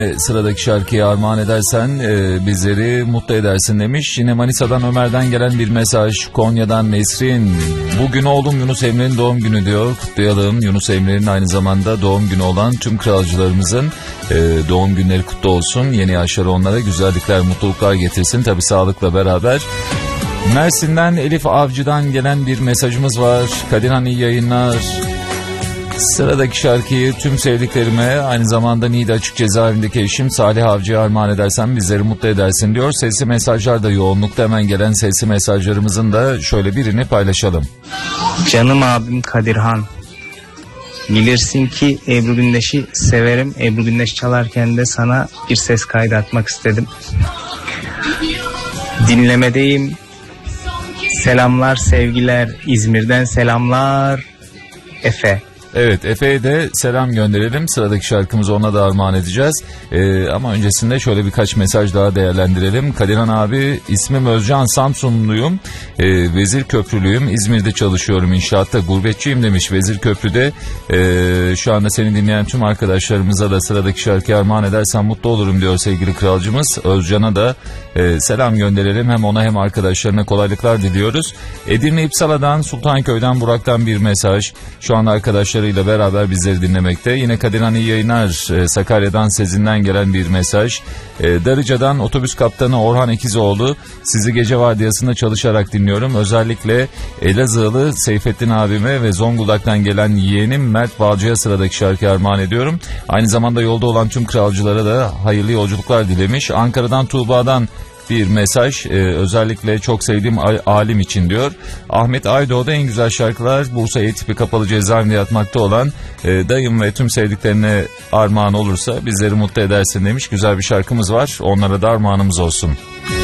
Sıradaki şarkıyı armağan edersen bizleri mutlu edersin demiş. Yine Manisa'dan Ömer'den gelen bir mesaj. Konya'dan Nesrin. Bugün oğlum Yunus Emre'nin doğum günü diyor. Kutlayalım. Yunus Emre'nin aynı zamanda doğum günü olan tüm kralcılarımızın doğum günleri kutlu olsun. Yeni yaşları onlara güzellikler, mutluluklar getirsin. Tabii sağlıkla beraber. Mersin'den Elif Avcı'dan gelen bir mesajımız var. Kadirhan iyi yayınlar. Sıradaki şarkıyı tüm sevdiklerime, aynı zamanda Niğde Açık Cezaevindeki eşim Salih Avcı'ya armağan edersen bizleri mutlu edersin diyor. Sesli mesajlar da yoğunlukta, hemen gelen sesli mesajlarımızın da şöyle birini paylaşalım. Canım abim Kadirhan. Bilirsin ki Ebru Gündeş'i severim. Ebru Gündeş çalarken de sana bir ses kaydı atmak istedim. Dinlemedeyim. Selamlar, sevgiler. İzmir'den selamlar. Efe. Evet, Efe'ye de selam gönderelim. Sıradaki şarkımızı ona da armağan edeceğiz. Ama öncesinde şöyle birkaç mesaj daha değerlendirelim. Kadirhan abi, ismim Özcan, Samsunluyum. Vezir Köprülüyüm. İzmir'de çalışıyorum, inşaatta gurbetçiyim demiş. Vezir Köprü'de şu anda seni dinleyen tüm arkadaşlarımıza da sıradaki şarkıyı armağan edersen mutlu olurum diyor sevgili kralcımız. Özcan'a da selam gönderelim. Hem ona hem arkadaşlarına kolaylıklar diliyoruz. Edirne İpsala'dan, Sultanköy'den Burak'tan bir mesaj. Şu anda arkadaşlarıyla beraber bizleri dinlemekte. Yine Kadirhan iyi yayınlar. Sakarya'dan Sezin'den gelen bir mesaj. Darıca'dan otobüs kaptanı Orhan Ekizoğlu, sizi gece vardiyasında çalışarak dinliyorum. Özellikle Elazığlı Seyfettin abime ve Zonguldak'tan gelen yeğenim Mert Balcı'ya sıradaki şarkı armağan ediyorum. Aynı zamanda yolda olan tüm kralcılara da hayırlı yolculuklar dilemiş. Ankara'dan Tuğba'dan bir mesaj, özellikle çok sevdiğim alim için diyor. Ahmet Aydoğdu, en güzel şarkılar Bursa E-Tipi Kapalı Cezaevinde yatmakta olan dayım ve tüm sevdiklerine armağan olursa bizleri mutlu edersin demiş. Güzel bir şarkımız var, onlara da armağanımız olsun.